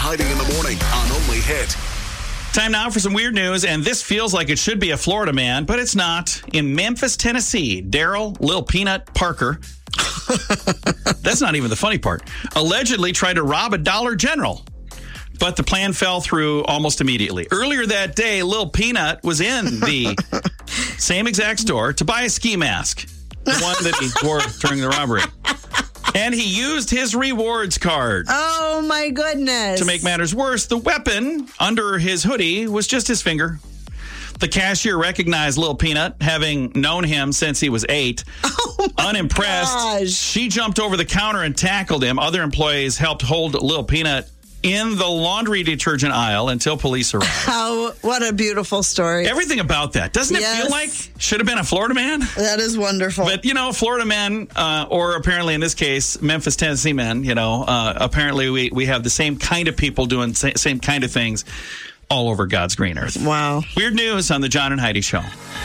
Heidi in the morning on Only Hit. Time now for some weird news, and this feels like it should be a Florida man, but it's not. In Memphis, Tennessee, Daryl Lil Peanut Parker, that's not even the funny part, allegedly tried to rob a Dollar General, but the plan fell through almost immediately. Earlier that day, Lil Peanut was in the same exact store to buy a ski mask, the one that he wore during the robbery. And he used his rewards card. Oh, my goodness. To make matters worse, the weapon under his hoodie was just his finger. The cashier recognized Lil Peanut, having known him since he was 8. Oh Unimpressed, gosh. she jumped over the counter and tackled him. Other employees helped hold Lil Peanut in the laundry detergent aisle until police arrived. What a beautiful story. Everything about that. Doesn't it feel like should have been a Florida man? That is wonderful. But, Florida men, or apparently in this case, Memphis, Tennessee men, apparently we have the same kind of people doing same kind of things all over God's green earth. Wow. Weird news on the John and Heidi Show.